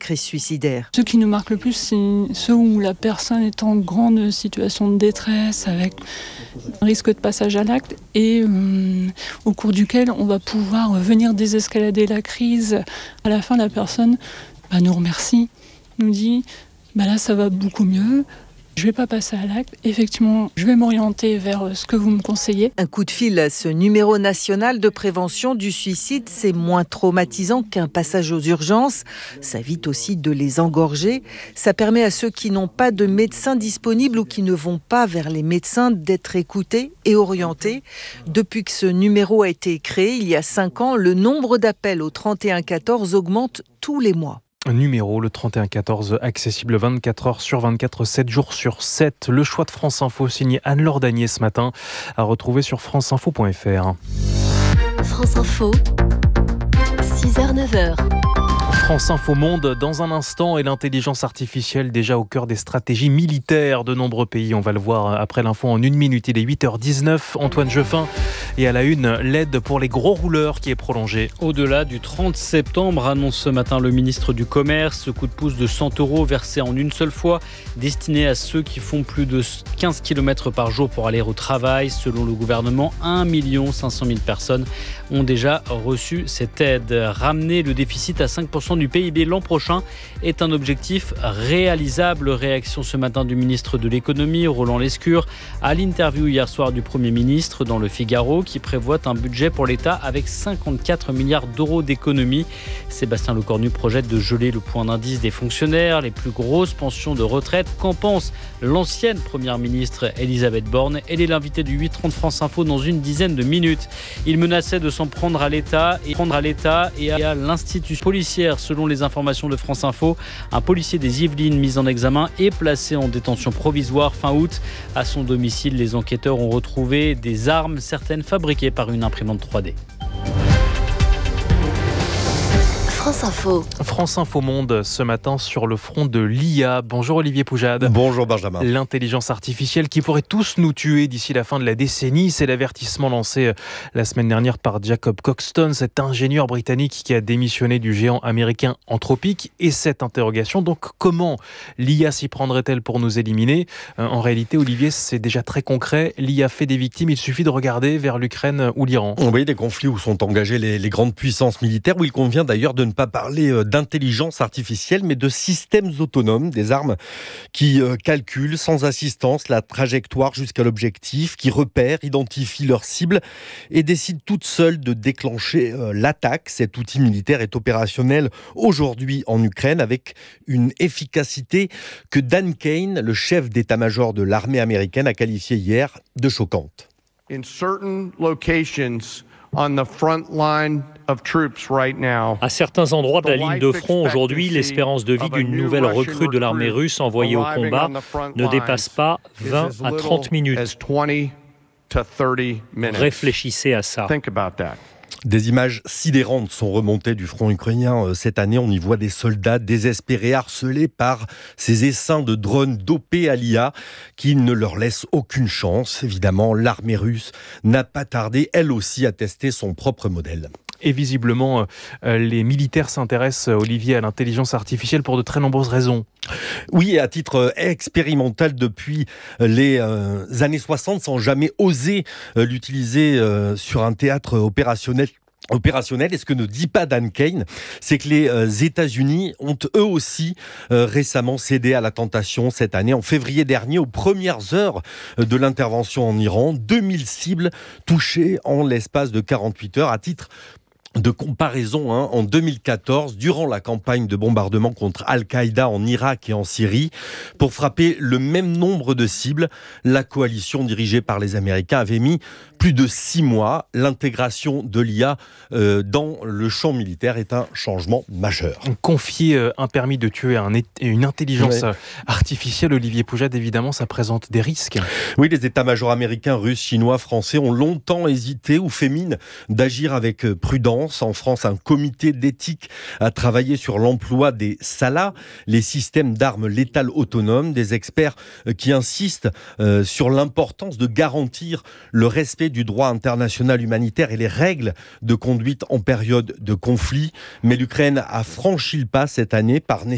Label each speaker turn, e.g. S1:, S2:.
S1: crise suicidaire.
S2: Ce qui nous marque le plus, c'est ceux où la personne est en grande situation de détresse, avec un risque de passage à l'acte, et au cours duquel on va pouvoir venir désescalader la crise. À la fin, la personne nous remercie, nous dit là ça va beaucoup mieux. Je ne vais pas passer à l'acte. Effectivement, je vais m'orienter vers ce que vous me conseillez.
S1: Un coup de fil à ce numéro national de prévention du suicide, c'est moins traumatisant qu'un passage aux urgences. Ça évite aussi de les engorger. Ça permet à ceux qui n'ont pas de médecin disponible ou qui ne vont pas vers les médecins d'être écoutés et orientés. Depuis que ce numéro a été créé, il y a 5 ans, le nombre d'appels au 31 14 augmente tous les mois.
S3: Un numéro, le 31 14, accessible 24 heures sur 24, 7 jours sur 7. Le choix de France Info, signé Anne-Laure Danier ce matin, à retrouver sur franceinfo.fr.
S4: France Info, 6h-9h.
S3: France Info Monde dans un instant, et l'intelligence artificielle déjà au cœur des stratégies militaires de nombreux pays. On va le voir après l'info en 1 minute. Il est 8h19. Antoine Jeffin, et à la une, l'aide pour les gros rouleurs qui est prolongée.
S5: Au-delà du 30 septembre, annonce ce matin le ministre du Commerce. Ce coup de pouce de 100 € versé en une seule fois, destiné à ceux qui font plus de 15 km par jour pour aller au travail. Selon le gouvernement, 1 500 000 personnes ont déjà reçu cette aide. Ramener le déficit à 5% du PIB l'an prochain est un objectif réalisable. Réaction ce matin du ministre de l'économie, Roland Lescure, à l'interview hier soir du Premier ministre dans Le Figaro, qui prévoit un budget pour l'État avec 54 milliards d'euros d'économies. Sébastien Lecornu projette de geler le point d'indice des fonctionnaires, les plus grosses pensions de retraite. Qu'en pense l'ancienne Première ministre Elisabeth Borne? Elle est l'invitée du 8h30 France Info dans une dizaine de minutes. Il menaçait de s'en prendre à l'État et à l'institution policière. Selon les informations de France Info, un policier des Yvelines mis en examen est placé en détention provisoire fin août. À son domicile, les enquêteurs ont retrouvé des armes, certaines fabriquées par une imprimante 3D.
S4: France
S3: Info Monde ce matin sur le front de l'IA. Bonjour Olivier Poujade.
S6: Bonjour Benjamin.
S3: L'intelligence artificielle qui pourrait tous nous tuer d'ici la fin de la décennie, c'est l'avertissement lancé la semaine dernière par Jacob Coxton, cet ingénieur britannique qui a démissionné du géant américain Anthropic. Et cette interrogation, donc comment l'IA s'y prendrait-elle pour nous éliminer ? En réalité, Olivier, c'est déjà très concret. L'IA fait des victimes, il suffit de regarder vers l'Ukraine ou l'Iran.
S6: Oui, des conflits où sont engagées les grandes puissances militaires, où il convient d'ailleurs de ne pas parler d'intelligence artificielle, mais de systèmes autonomes, des armes qui calculent sans assistance la trajectoire jusqu'à l'objectif, qui repèrent, identifient leurs cibles et décident toutes seules de déclencher l'attaque. Cet outil militaire est opérationnel aujourd'hui en Ukraine avec une efficacité que Dan Kane, le chef d'état-major de l'armée américaine, a qualifiée hier de choquante.
S7: In certain locations on the front line of troops right now.
S8: À certains endroits de la ligne de front aujourd'hui, l'espérance de vie d'une nouvelle recrue de l'armée russe envoyée au combat ne dépasse pas 20 à 30 minutes. Réfléchissez à ça.
S6: Des images sidérantes sont remontées du front ukrainien cette année. On y voit des soldats désespérés, harcelés par ces essaims de drones dopés à l'IA qui ne leur laissent aucune chance. Évidemment, l'armée russe n'a pas tardé, elle aussi, à tester son propre modèle.
S3: Et visiblement, les militaires s'intéressent, Olivier, à l'intelligence artificielle pour de très nombreuses raisons.
S6: Oui, à titre expérimental depuis les années 60, sans jamais oser l'utiliser sur un théâtre opérationnel. Et ce que ne dit pas Dan Kane, c'est que les États-Unis ont eux aussi récemment cédé à la tentation cette année. En février dernier, aux premières heures de l'intervention en Iran, 2000 cibles touchées en l'espace de 48 heures. À titre de comparaison, en 2014, durant la campagne de bombardement contre Al-Qaïda en Irak et en Syrie, pour frapper le même nombre de cibles, la coalition dirigée par les Américains avait mis plus de 6 mois. L'intégration de l'IA dans le champ militaire est un changement majeur.
S3: Confier un permis de tuer à une intelligence artificielle, Olivier Poujade, évidemment, ça présente des risques.
S6: Oui, les états-majors américains, russes, chinois, français ont longtemps hésité ou fait mine d'agir avec prudence. En France, un comité d'éthique a travaillé sur l'emploi des SALA, les systèmes d'armes létales autonomes, des experts qui insistent sur l'importance de garantir le respect du droit international humanitaire et les règles de conduite en période de conflit. Mais l'Ukraine a franchi le pas cette année par